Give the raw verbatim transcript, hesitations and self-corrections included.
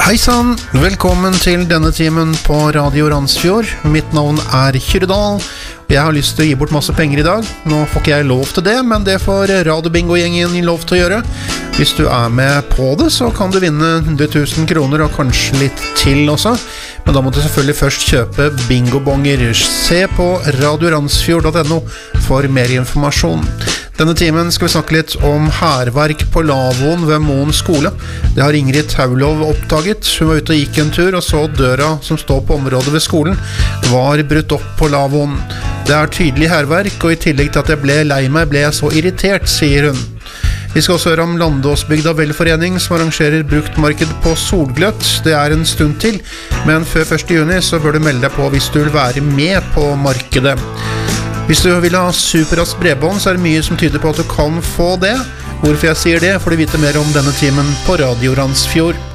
Hei sann, velkommen til denne timen på Radio Randsfjord. Mitt navn er Kyrre Dahl, og jeg har lyst til å gi bort masse penger i dag. Nå får ikke jeg lov til det, men det får Radio-bingo-gjengen lov til å gjøre. Hvis du er med på det, så kan du vinne hundre tusen kroner, og kanskje litt til også. Men da må du selvfølgelig først kjøpe bingobonger. Se på radio randsfjord punktum no for mer informasjon. Denne timen skal vi snakke litt om hærverk på lavvoen ved Moen skole. Det har Ingrid Taulov oppdaget. Hun var ute og gikk en tur og så døra som står på området ved skolen var brutt opp på lavvoen. Det er tydelig hærverk, og i tillegg til at jeg ble lei meg, ble jeg så irritert, sier hun. Vi skal også høre om Landåsbygda velforening som arrangerer bruktmarked på Solgløtt. Det er en stund til, men før første juni så bør du melde deg på hvis du vil være med på markedet. Hvis du vil ha superrask bredbånd, så er det mye som tyder på at du kan få det. Hvorfor jeg sier det, får du vite mer om denne timen på Radio Randsfjord.